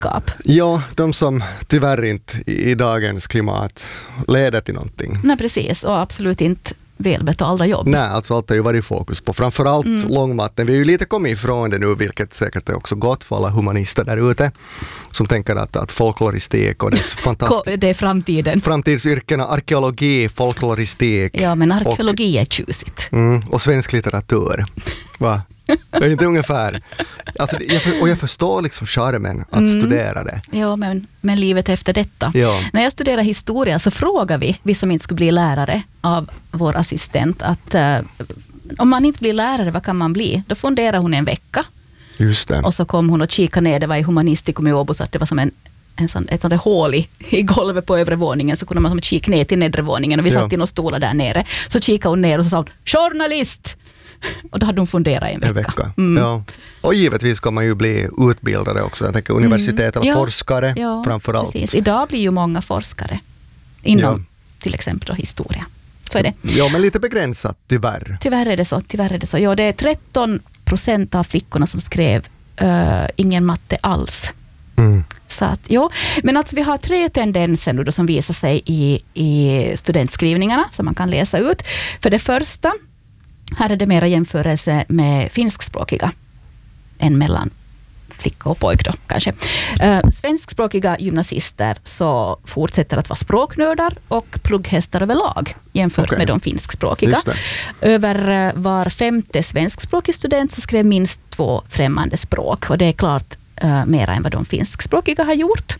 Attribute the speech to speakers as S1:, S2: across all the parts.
S1: kunskap.
S2: Ja, de som tyvärr inte i dagens klimat leder till någonting.
S1: Nej, precis. Och absolut inte välbetalda jobb.
S2: Nej, alltså allt har ju varit fokus på. Framförallt långmatten. Vi har ju lite kommit ifrån det nu, vilket säkert är också gott för alla humanister där ute som tänker att folkloristik och dess fantastiska...
S1: Det är framtiden.
S2: Framtidsyrkena, arkeologi, folkloristik.
S1: Ja, men arkeologi är tjusigt.
S2: Och svensk litteratur. Va? Det är inte ungefär. Alltså, jag förstår liksom charmen att studera det.
S1: Ja, men livet efter detta.
S2: Ja.
S1: När jag studerar historia så frågar vi som inte skulle bli lärare av vår assistent att om man inte blir lärare, vad kan man bli? Då funderar hon en vecka.
S2: Just det.
S1: Och så kom hon och kikade ner, det var i Humanistikum i Åbo, så att det var som ett sånt där hål i golvet på övre våningen, så kunde man som kika ner till nedre våningen och vi satt i några stolar där nere. Så kikade hon ner och så sa hon, journalist! Och då hade hon funderat en vecka.
S2: Ja. Och givetvis ska man ju bli utbildade också. Jag tänker universitet eller forskare framförallt.
S1: Precis. Idag blir ju många forskare inom till exempel då historia. Så är det.
S2: Ja, men lite begränsat tyvärr.
S1: Tyvärr är det så. Ja, det är 13% av flickorna som skrev ingen matte alls. Så att, men alltså vi har 3 tendenser nu då som visar sig i studentskrivningarna som man kan läsa ut. För det första, här är det mera jämförelse med finskspråkiga än mellan flicka och pojk då kanske. Svenskspråkiga gymnasister så fortsätter att vara språknördar och plugghästar överlag jämfört med de finskspråkiga. Över var 5:e svenskspråkig student så skrev minst 2 främmande språk, och det är klart mera än vad de finskspråkiga har gjort.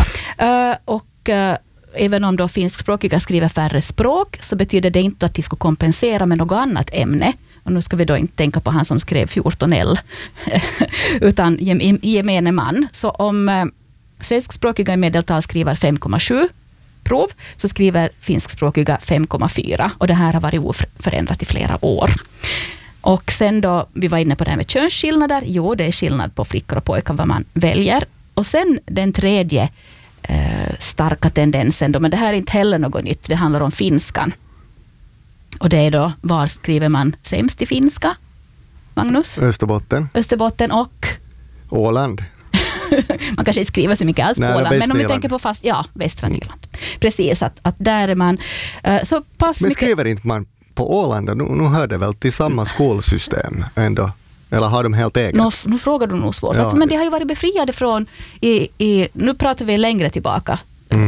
S1: Och även om då finskspråkiga skriver färre språk så betyder det inte att de ska kompensera med något annat ämne. Och nu ska vi då inte tänka på han som skrev 14L utan gemene man. Så om svenskspråkiga i medeltal skriver 5,7 prov så skriver finskspråkiga 5,4, och det här har varit oförändrat i flera år. Och sen då, vi var inne på det här med könsskillnader. Jo, det är skillnad på flickor och pojkar vad man väljer. Och sen den tredje starka tendensen då, men det här är inte heller något nytt, det handlar om finskan. Och det är då, var skriver man sämst i finska? Magnus? Österbotten och?
S2: Åland.
S1: Man kanske inte skriver så mycket alls på Åland, men om vi tänker på västra Nyland. Precis, att där är man så pass
S2: men
S1: mycket...
S2: skriver inte man på Åland? Nu hör det väl till samma skolsystem ändå? Eller har de helt eget?
S1: Nu frågar du nog svårt. Alltså, men det har ju varit befriade från nu pratar vi längre tillbaka.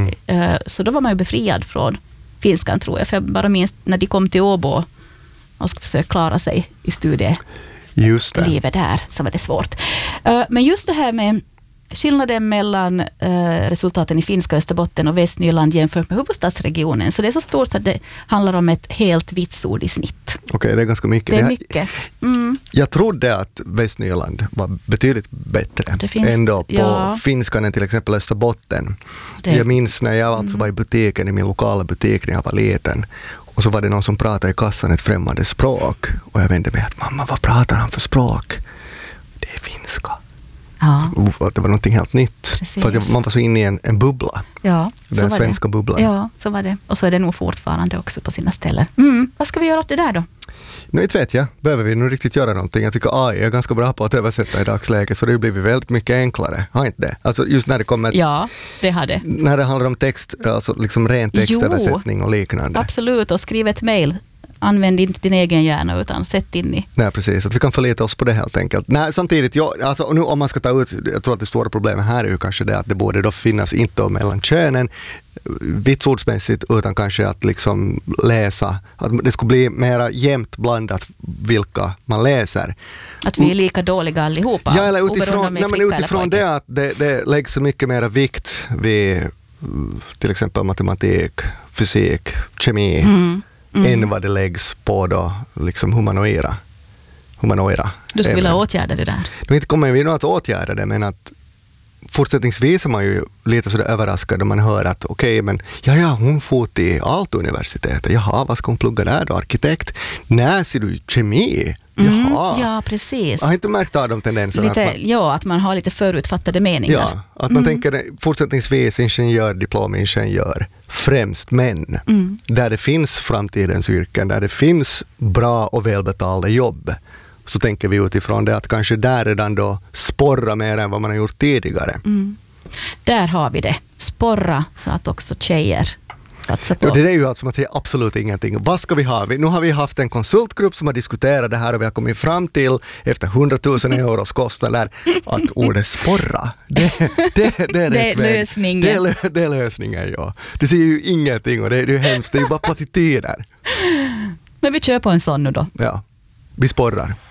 S1: Så då var man ju befriad från finskan, tror jag. För jag bara minns när de kom till Åbo och skulle försöka klara sig i studielivet där, så var det svårt. Men just det här med skillnaden mellan resultaten i finska Österbotten och Västnyland jämfört med huvudstadsregionen, så det är så stort att det handlar om ett helt vitsord i snitt.
S2: Okej, det är ganska mycket.
S1: Det är mycket.
S2: Jag trodde att Västnyland var betydligt bättre ändå på finskan än till exempel Österbotten. Jag minns när jag alltså var i butiken, i min lokala butik när jag var liten, och så var det någon som pratade i kassan ett främmande språk, och jag vände mig att mamma, vad pratar han för språk? Det är finska.
S1: Ja.
S2: Det var någonting helt nytt.
S1: Precis.
S2: För att man var så inne i en bubbla.
S1: Ja,
S2: den svenska bubblan.
S1: Ja, så var det. Och så är det nog fortfarande också på sina ställen. Vad ska vi göra åt det där då?
S2: Nu inte vet jag. Behöver vi nu riktigt göra någonting? Jag tycker AI är ganska bra på att översätta i dagsläget, så det blir väldigt mycket enklare. Har inte det? Alltså just när det kommer...
S1: Ja, det har det.
S2: När det handlar om text, alltså liksom ren textöversättning och liknande.
S1: Absolut, och skriv ett mejl. Använd inte din egen hjärna utan sätt in i.
S2: Nej, precis. Att vi kan förlita oss på det helt enkelt. Nej, samtidigt, alltså, nu om man ska ta ut, jag tror att det stora problemet här är ju kanske det att det borde då finnas inte mellan könen vitsordsmässigt, utan kanske att liksom läsa, att det skulle bli mera jämnt blandat vilka man läser.
S1: Att vi är lika dåliga allihopa.
S2: Ja, eller utifrån det att det läggs så mycket mera vikt vid till exempel matematik, fysik, kemi än vad det läggs på då liksom humanoida.
S1: Du skulle vilja åtgärda det där?
S2: Nu inte kommer vi nog att åtgärda det, men att fortsättningsvis är man ju lite sådär överraskad om man hör att men hon får till Aalto-universitetet. Jaha, vad ska hon plugga där då? Arkitekt? Nej, ser du kemi? Jaha.
S1: Ja, precis.
S2: Jag har inte märkt av de tendenserna.
S1: Att man har lite förutfattade meningar.
S2: Ja, att man tänker fortsättningsvis ingenjör, diplomingenjör, främst män. Där det finns framtidens yrken, där det finns bra och välbetalda jobb. Så tänker vi utifrån det att kanske där redan då sporra mer än vad man har gjort tidigare.
S1: Där har vi det. Sporra så att också tjejer satsar på.
S2: Ja, det är ju alltså, man säger absolut ingenting. Vad ska vi ha? Nu har vi haft en konsultgrupp som har diskuterat det här och vi har kommit fram till efter 100 000 euros kostnader att ordet sporra, det är
S1: lösningen.
S2: Det är lösningen, ja. Det säger ju ingenting och det är ju hemskt, det är ju bara plattityder.
S1: Men vi kör på en sån nu då.
S2: Ja, vi sporrar.